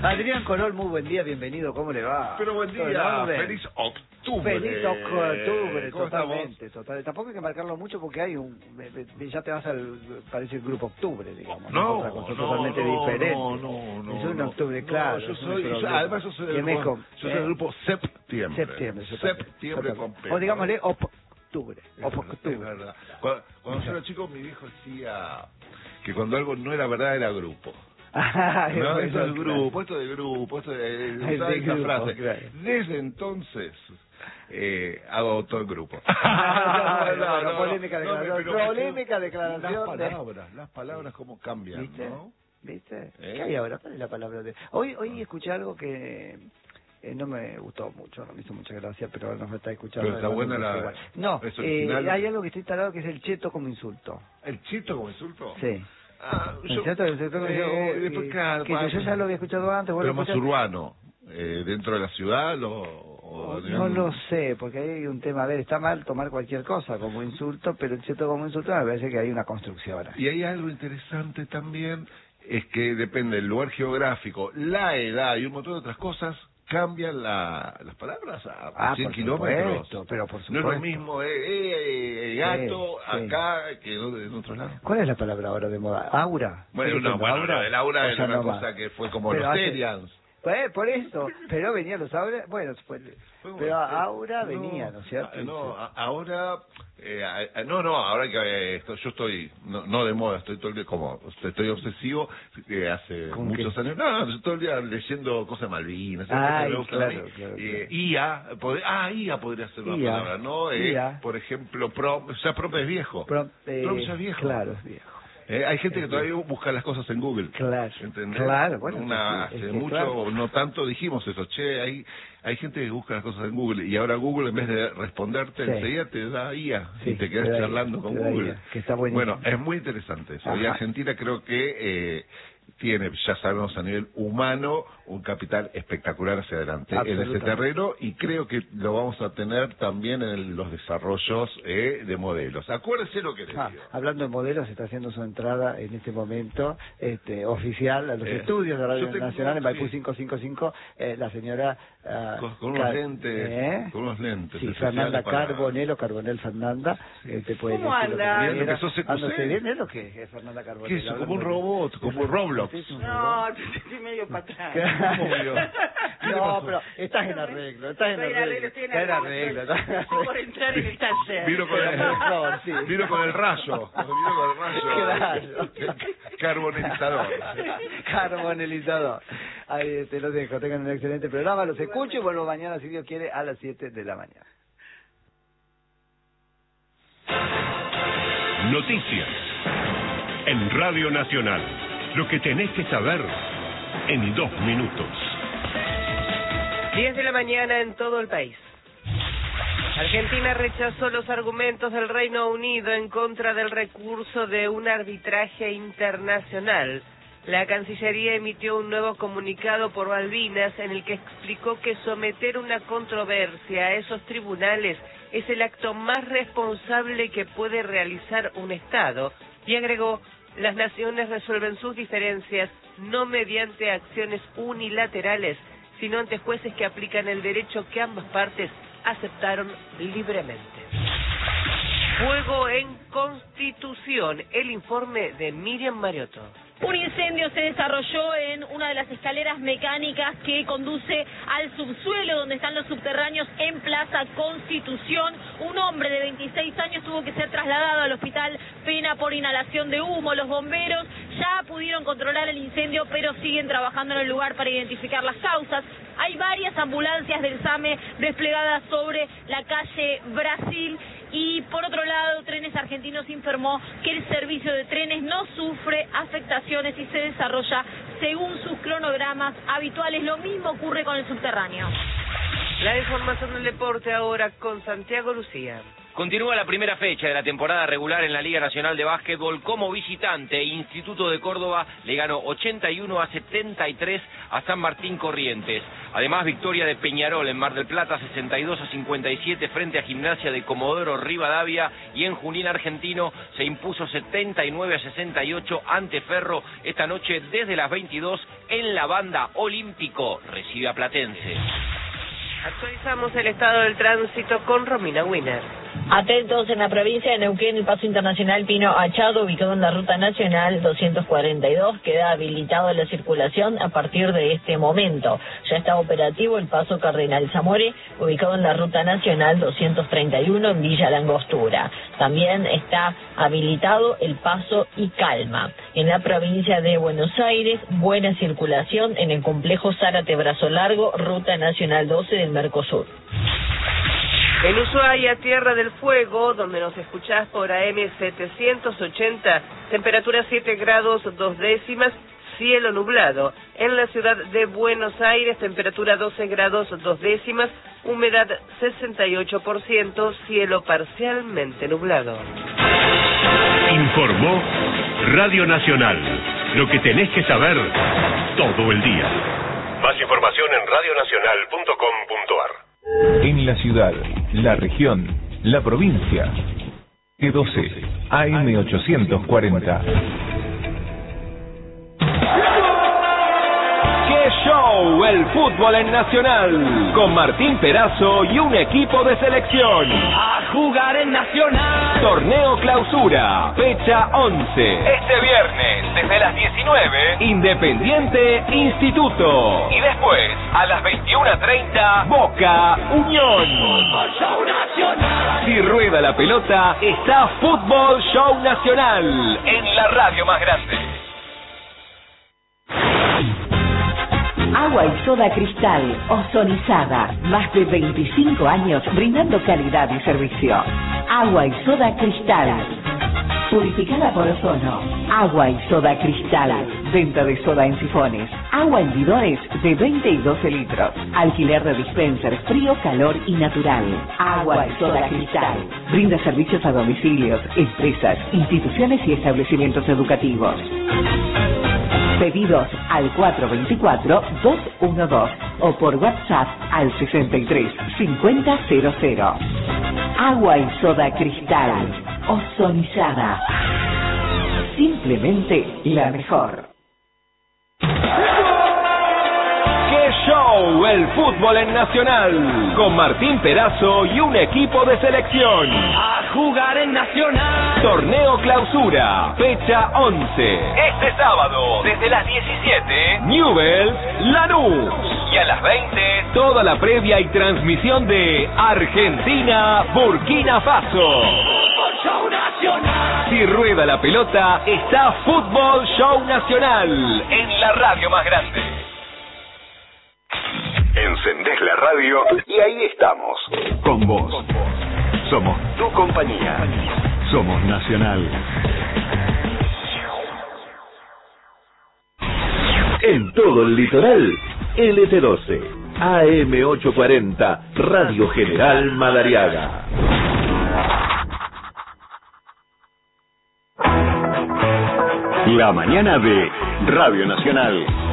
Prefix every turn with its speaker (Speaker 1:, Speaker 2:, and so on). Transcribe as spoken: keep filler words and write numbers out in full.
Speaker 1: Adrián Corol, muy buen día, bienvenido, ¿cómo le va?
Speaker 2: Pero buen día, feliz octubre.
Speaker 1: Feliz octubre,
Speaker 2: ¿Cómo
Speaker 1: totalmente, totalmente. Tampoco hay que marcarlo mucho porque hay un... Ya te vas al... parece el grupo Octubre, digamos.
Speaker 2: No,
Speaker 1: otra cosa
Speaker 2: no,
Speaker 1: totalmente
Speaker 2: no,
Speaker 1: diferente.
Speaker 2: No, no, no.
Speaker 1: Es un
Speaker 2: no,
Speaker 1: octubre,
Speaker 2: no,
Speaker 1: claro.
Speaker 2: Yo
Speaker 1: es
Speaker 2: soy, yo, además yo soy del grupo, con, yo soy del grupo Septiembre.
Speaker 1: Septiembre.
Speaker 2: Septiembre con P.
Speaker 1: O digámosle Octubre. Octubre.
Speaker 2: Es verdad. Cuando, cuando yo era chico, mi viejo decía que cuando algo no era verdad era grupo.
Speaker 1: Ah,
Speaker 2: no,
Speaker 1: bueno,
Speaker 2: esto es
Speaker 1: claro.
Speaker 2: grupo, esto es grupo, esto es
Speaker 1: Ay,
Speaker 2: esa
Speaker 1: de grupo,
Speaker 2: frase.
Speaker 1: Claro.
Speaker 2: Desde entonces eh, hago todo el grupo.
Speaker 1: no, no, no, polémica declaración.
Speaker 2: pero, pero,
Speaker 1: polémica declaración.
Speaker 2: Las
Speaker 1: de...
Speaker 2: palabras, las palabras cómo cambian,
Speaker 1: ¿Viste?
Speaker 2: ¿no?
Speaker 1: ¿Viste?
Speaker 2: ¿Eh?
Speaker 1: ¿Qué hay ahora? ¿Cuál es la palabra de...? Hoy, hoy escuché algo que... Eh, no me gustó mucho, no me hizo mucha gracia, pero ahora nos está escuchando.
Speaker 2: Pero está buena la...
Speaker 1: Igual. No,
Speaker 2: ¿es
Speaker 1: eh,
Speaker 2: original?
Speaker 1: hay algo que está instalado que es el cheto como insulto.
Speaker 2: ¿El chito como insulto?
Speaker 1: Sí.
Speaker 2: Ah,
Speaker 1: El
Speaker 2: yo,
Speaker 1: cheto, el cheto como
Speaker 2: eh,
Speaker 1: insulto,
Speaker 2: después,
Speaker 1: eh,
Speaker 2: claro,
Speaker 1: que
Speaker 2: pa-
Speaker 1: yo ya lo había escuchado antes. ¿vos
Speaker 2: pero
Speaker 1: lo
Speaker 2: más
Speaker 1: escuchaste?
Speaker 2: urbano, eh, dentro de la ciudad lo, o,
Speaker 1: No lo sé, porque hay un tema, a ver, está mal tomar cualquier cosa como insulto, pero el cheto como insulto me parece que hay una construcción.
Speaker 2: Y hay algo interesante también, es que depende del lugar geográfico, la edad y un montón de otras cosas, cambian la, las palabras a
Speaker 1: Ah,
Speaker 2: cien
Speaker 1: por
Speaker 2: kilómetros.
Speaker 1: supuesto, pero por
Speaker 2: No
Speaker 1: supuesto.
Speaker 2: es lo mismo eh, eh, eh, gato
Speaker 1: Sí, sí.
Speaker 2: acá que en otros lados.
Speaker 1: ¿Cuál es la palabra ahora de moda? ¿Aura?
Speaker 2: Bueno,
Speaker 1: ¿Sigue
Speaker 2: no,
Speaker 1: siendo
Speaker 2: bueno,
Speaker 1: aura?
Speaker 2: lo del aura
Speaker 1: ¿O
Speaker 2: es
Speaker 1: ya
Speaker 2: una
Speaker 1: no
Speaker 2: cosa
Speaker 1: más?
Speaker 2: que fue como
Speaker 1: Pero
Speaker 2: los
Speaker 1: hace-
Speaker 2: Terians.
Speaker 1: Pues, por eso, pero venían los Aura, bueno, fue, pero Aura
Speaker 2: No,
Speaker 1: venía, ¿no es cierto?
Speaker 2: ah, No, a- ahora, eh, a- a- no, no, ahora que eh, esto- yo estoy, no, no de moda, estoy todo el día como, estoy obsesivo, eh, hace
Speaker 1: ¿Con
Speaker 2: muchos
Speaker 1: qué?
Speaker 2: años, no, yo todo el día leyendo cosas de Malvinas, esas
Speaker 1: Ay,
Speaker 2: cosas que me gustan a mí.
Speaker 1: claro, claro,
Speaker 2: Eh,
Speaker 1: claro.
Speaker 2: I A, pod- ah, I A podría ser una
Speaker 1: I A,
Speaker 2: palabra, ¿no? Eh,
Speaker 1: I A.
Speaker 2: por ejemplo, Prom, ya Prompt es viejo.
Speaker 1: Pro- eh,
Speaker 2: Prompt ya es viejo.
Speaker 1: Claro, es viejo.
Speaker 2: Eh, hay gente que todavía busca las cosas en Google.
Speaker 1: Claro,
Speaker 2: ¿Entendés?
Speaker 1: claro, bueno,
Speaker 2: Una,
Speaker 1: sí, sí,
Speaker 2: hace
Speaker 1: es que
Speaker 2: mucho,
Speaker 1: claro.
Speaker 2: no tanto dijimos eso, che, hay, hay gente que busca las cosas en Google y ahora Google en vez de responderte
Speaker 1: Sí.
Speaker 2: enseguida te da I A
Speaker 1: Sí,
Speaker 2: y te quedas
Speaker 1: te da
Speaker 2: charlando
Speaker 1: I A,
Speaker 2: con
Speaker 1: te da
Speaker 2: Google.
Speaker 1: I A, que está buenísimo.
Speaker 2: Bueno, es muy interesante eso. Y
Speaker 1: Ajá.
Speaker 2: Argentina creo que eh, tiene, ya sabemos a nivel humano, un capital espectacular hacia adelante en ese
Speaker 1: Absolutamente.
Speaker 2: terreno y creo que lo vamos a tener también en los desarrollos eh, de modelos. Acuérdese lo que le
Speaker 1: Ah,
Speaker 2: digo.
Speaker 1: hablando de modelos, está haciendo su entrada en este momento este, oficial a los
Speaker 2: Eh,
Speaker 1: estudios de
Speaker 2: yo
Speaker 1: Radio
Speaker 2: tengo-
Speaker 1: Nacional en Maipú
Speaker 2: sí.
Speaker 1: quinientos cincuenta y cinco, eh, la señora... ah,
Speaker 2: Con, con unos
Speaker 1: Car-
Speaker 2: lentes,
Speaker 1: ¿eh?
Speaker 2: con unos lentes.
Speaker 1: Sí,
Speaker 2: especiales
Speaker 1: Fernanda
Speaker 2: para-
Speaker 1: Carbonelo, Carbonel Fernanda.
Speaker 2: Sí.
Speaker 1: eh, te puede
Speaker 3: ¿Cómo
Speaker 1: decir lo que
Speaker 3: anda?
Speaker 1: quiera.
Speaker 2: Bien, empezó C Q C.
Speaker 1: Ah, no sé bien, es lo que es Fernanda Carbonel.
Speaker 2: ¿Qué es eso?
Speaker 1: Habla
Speaker 2: Como un
Speaker 1: muy bien.
Speaker 2: robot, como Roblox.
Speaker 1: ¿Es un
Speaker 3: No,
Speaker 1: robot?
Speaker 3: estoy medio para atrás.
Speaker 2: ¿Cómo vio? ¿Qué le
Speaker 1: No,
Speaker 2: pasó?
Speaker 1: pero estás en arreglo, estás en
Speaker 3: Estoy en
Speaker 1: arreglo.
Speaker 3: arreglo, estoy en
Speaker 1: Estás en
Speaker 3: arreglo.
Speaker 1: arreglo, estás en
Speaker 3: Estoy por
Speaker 1: arreglo.
Speaker 3: entrar en el taller.
Speaker 2: Vino con el,
Speaker 1: Por favor, sí.
Speaker 2: vino con el rayo. Vino con el rayo.
Speaker 1: Claro.
Speaker 2: Carbonizador.
Speaker 1: Carbonelizador. Ahí te lo dejo, tengan un excelente programa, los escucho y vuelvo mañana, si Dios quiere, a las siete de la mañana.
Speaker 4: Noticias en Radio Nacional. Lo que tenés que saber en dos minutos.
Speaker 5: diez de la mañana en todo el país. Argentina rechazó los argumentos del Reino Unido en contra del recurso de un arbitraje internacional. La Cancillería emitió un nuevo comunicado por Malvinas en el que explicó que someter una controversia a esos tribunales es el acto más responsable que puede realizar un Estado y agregó: las naciones resuelven sus diferencias no mediante acciones unilaterales, sino ante jueces que aplican el derecho que ambas partes aceptaron libremente. Fuego en Constitución, el informe de Miriam Mariotto.
Speaker 6: Un incendio se desarrolló en una de las escaleras mecánicas que conduce al subsuelo donde están los subterráneos en Plaza Constitución. Un hombre de veintiséis años tuvo que ser trasladado al hospital Pena por inhalación de humo. Los bomberos ya pudieron controlar el incendio, pero siguen trabajando en el lugar para identificar las causas. Hay varias ambulancias del SAME desplegadas sobre la calle Brasil. Y por otro lado, Trenes Argentinos informó que el servicio de trenes no sufre afectaciones y se desarrolla según sus cronogramas habituales. Lo mismo ocurre con el subterráneo.
Speaker 5: La información del deporte ahora con Santiago Lucía.
Speaker 7: Continúa la primera fecha de la temporada regular en la Liga Nacional de Básquetbol. Como visitante, Instituto de Córdoba le ganó ochenta y uno a setenta y tres a San Martín Corrientes. Además, victoria de Peñarol en Mar del Plata, sesenta y dos a cincuenta y siete frente a Gimnasia de Comodoro Rivadavia, y en Junín Argentino se impuso setenta y nueve a sesenta y ocho ante Ferro. Esta noche desde las veintidós en la Banda Olímpico recibe a Platense.
Speaker 5: Actualizamos el estado del tránsito con Romina Winner.
Speaker 6: Atentos, en la provincia de Neuquén, el paso internacional Pino Achado, ubicado en la ruta nacional doscientos cuarenta y dos, queda habilitado la circulación a partir de este momento. Ya está operativo el paso Cardenal Zamore, ubicado en la ruta nacional doscientos treinta y uno en Villa La Angostura. También está habilitado el paso y Calma. En la provincia de Buenos Aires, buena circulación en el complejo Zárate Brazo Largo, ruta nacional doce del Mercosur.
Speaker 5: En Ushuaia, Tierra del Fuego, donde nos escuchás por A M setecientos ochenta, temperatura siete grados dos décimas, cielo nublado. En la ciudad de Buenos Aires, temperatura doce grados dos décimas, humedad sesenta y ocho por ciento, cielo parcialmente nublado.
Speaker 4: Informó Radio Nacional. Lo que tenés que saber todo el día. Más información en radio nacional punto com punto ar.
Speaker 3: En la ciudad, la región, la provincia. G doce, A M ochocientos cuarenta.
Speaker 8: ¡Qué show! El fútbol en Nacional. Con Martín Perazo y un equipo de selección.
Speaker 9: A jugar en Nacional.
Speaker 8: Torneo Clausura, fecha once. Este viernes, desde las diecinueve, Independiente Instituto. Y después, a las veintiuna treinta, Boca Unión.
Speaker 9: Fútbol Show Nacional.
Speaker 8: Si rueda la pelota, está Fútbol Show Nacional. En la radio más grande.
Speaker 10: Agua y soda Cristal, ozonizada. Más de veinticinco años brindando calidad y servicio. Agua y soda Cristal. Purificada por ozono. Agua y soda Cristal. Venta de soda en sifones. Agua en bidones de veinte y doce litros. Alquiler de dispenser frío, calor y natural. Agua y soda Cristal. Brinda servicios a domicilios, empresas, instituciones y establecimientos educativos. Pedidos al cuatro dos cuatro, dos uno dos o por WhatsApp al sesenta y tres, cincuenta cero cero. Agua y soda Cristal, ozonizada. Simplemente la mejor.
Speaker 8: ¡Qué show! El fútbol en Nacional. Con Martín Perazo y un equipo de selección.
Speaker 9: A jugar en Nacional.
Speaker 8: Torneo Clausura, fecha once. Este sábado, desde las diecisiete, Newell's Lanús. Y a las veinte, toda la previa y transmisión de Argentina-Burkina Faso.
Speaker 9: Fútbol Show Nacional.
Speaker 8: Si rueda la pelota, está Fútbol Show Nacional. En la radio más grande.
Speaker 11: Encendés la radio y ahí estamos.
Speaker 3: Con vos. Somos tu compañía. Somos Nacional. En todo el litoral, L T doce, A M ochocientos cuarenta, Radio General Madariaga. La mañana de Radio Nacional.